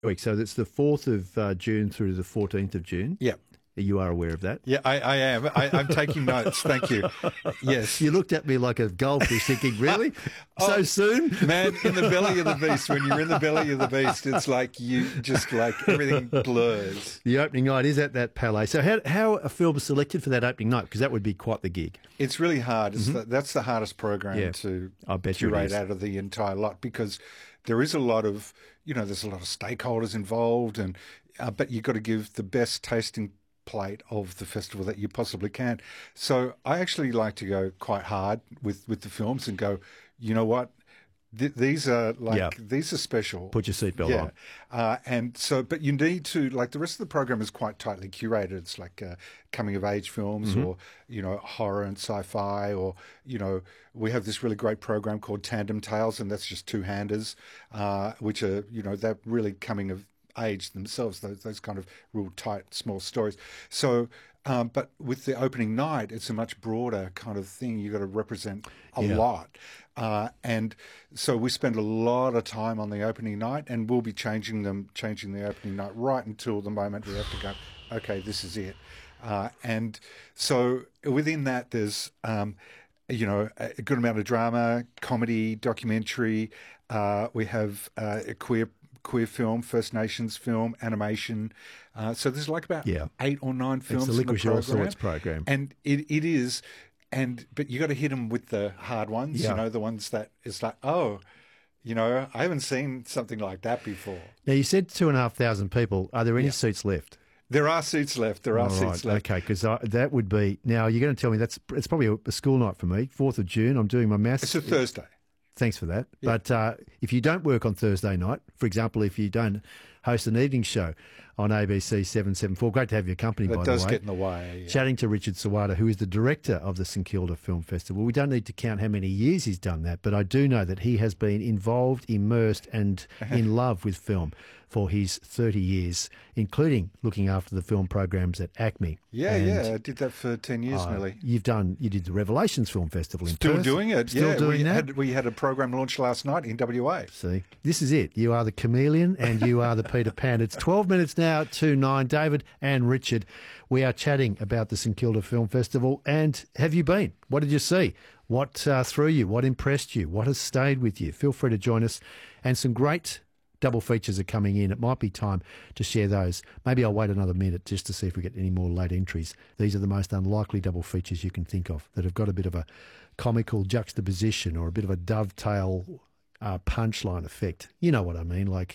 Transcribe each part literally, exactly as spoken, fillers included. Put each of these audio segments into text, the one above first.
week. So that's the fourth of uh, June through to the fourteenth of June. Yeah. You are aware of that? Yeah, I, I am. I, I'm taking notes. Thank you. Yes. You looked at me like a goldfish thinking, really? So Oh, soon? Man, in the belly of the beast, when you're in the belly of the beast, it's like you just like everything blurs. The opening night is at that Palais. So how how are films selected for that opening night? Because that would be quite the gig. It's really hard. It's the, that's the hardest program Yeah, to I bet you it curate is. out of the entire lot because there is a lot of, you know, there's a lot of stakeholders involved, and uh, but you've got to give the best tasting plate of the festival that you possibly can. So I actually like to go quite hard with, with the films and go, you know what? Th- these are like Yeah. these are special. Put your seatbelt yeah. on. Uh, and so, but you need to like the rest of the program is quite tightly curated. It's like uh, coming of age films, Mm-hmm. or you know, horror and sci-fi, or you know, we have this really great program called Tandem Tales, and that's just two handers, uh, which are you know they're really coming of age themselves. Those those kind of real tight small stories. So. Um, but with the opening night, it's a much broader kind of thing. You've got to represent a Yeah. lot. Uh, and so we spend a lot of time on the opening night, and we'll be changing them, changing the opening night right until the moment we have to go, okay, this is it. Uh, and so within that, there's, um, you know, a good amount of drama, comedy, documentary. Uh, we have uh, a queer queer film, First Nations film, animation. Uh, so there's like about Yeah. eight or nine films the in the Licorice All program. Sorts program. And it, it is, and but you got to hit them with the hard ones, Yeah. you know, the ones that is like, oh, you know, I haven't seen something like that before. Now, you said two and a half thousand people. Are there any seats left? There are seats left. There are All seats right, left. okay, because that would be... Now, you're going to tell me that's it's probably a, a school night for me, fourth of June. I'm doing my maths. It's a Thursday. Thanks for that. But uh, if you don't work on Thursday night, for example, if you don't host an evening show on A B C seven seventy-four, great to have your company, by That the way. does get in the way. Yeah. Chatting to Richard Sawada, who is the director of the St Kilda Film Festival. We don't need to count how many years he's done that, but I do know that he has been involved, immersed and in love with film for his thirty years, including looking after the film programs at ACME. Yeah, And, yeah. I did that for ten years uh, nearly. You've done, you did the Revelations Film Festival in Still Perth. doing it. Still yeah, doing we that. Had, we had a program launched last night in W A. See, this is it. You are the chameleon and you are the Peter Pan. It's twelve minutes now to nine. David and Richard, we are chatting about the St Kilda Film Festival. And have you been? What did you see? What uh, threw you? What impressed you? What has stayed with you? Feel free to join us. And some great double features are coming in. It might be time to share those. Maybe I'll wait another minute just to see if we get any more late entries. These are the most unlikely double features you can think of that have got a bit of a comical juxtaposition or a bit of a dovetail uh, punchline effect. You know what I mean, like,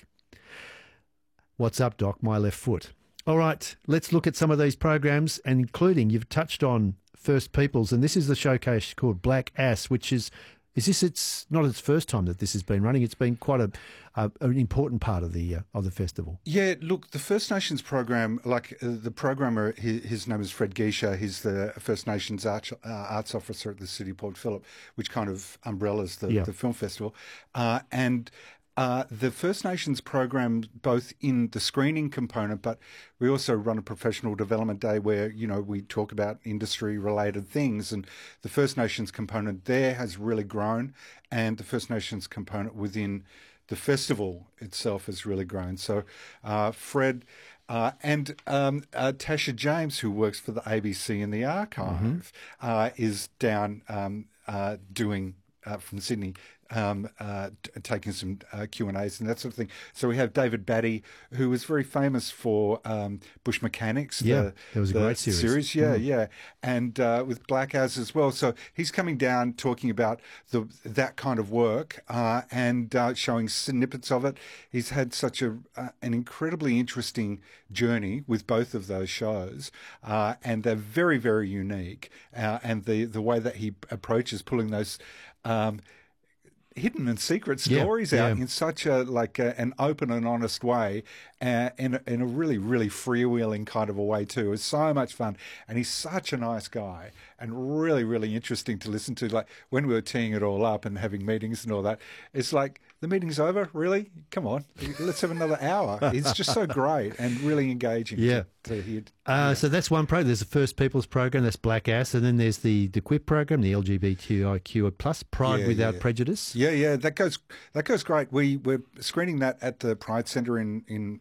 what's up, Doc? My left foot. All right, let's look at some of these programs, and including, you've touched on First Peoples, and this is the showcase called Black Ass, which is, is this, it's not its first time that this has been running. It's been quite a, a an important part of the uh, of the festival. Yeah, look, the First Nations program, like uh, the programmer, his, his name is Fred Geisha. He's the First Nations arch, uh, arts officer at the City of Port Phillip, which kind of umbrellas the, Yeah. the film festival. Uh, and uh, the First Nations program, both in the screening component, but we also run a professional development day where, you know, we talk about industry-related things. And the First Nations component there has really grown, and the First Nations component within the festival itself has really grown. So uh, Fred uh, and um, uh, Tasha James, who works for the A B C in the archive, uh, is down um, uh, doing uh, from Sydney, um, uh, t- taking some uh, Q and A's and that sort of thing. So we have David Batty, who was very famous for um, Bush Mechanics. Yeah, the, that was a the great series. Yeah, yeah, and uh, with Black As as well. So he's coming down talking about the that kind of work uh, and uh, showing snippets of it. He's had such a uh, an incredibly interesting journey with both of those shows, uh, and they're very, very unique. Uh, and the the way that he approaches pulling those Um, hidden and secret Yeah, stories out yeah. in such a like a, an open and honest way, uh, in a, in a really really freewheeling kind of a way too. It's so much fun, and he's such a nice guy and really really interesting to listen to. Like when we were teeing it all up and having meetings and all that, it's like the meeting's over. Really, come on, let's have another hour. It's just so great and really engaging. Yeah. to, to hear. Uh, So that's one program. There's the First Peoples program, that's Black Ass, and then there's the DeQuip program, the L G B T I Q plus, Pride Yeah, Without yeah. Prejudice. Yeah, yeah, that goes that goes great. We we're screening that at the Pride Centre in in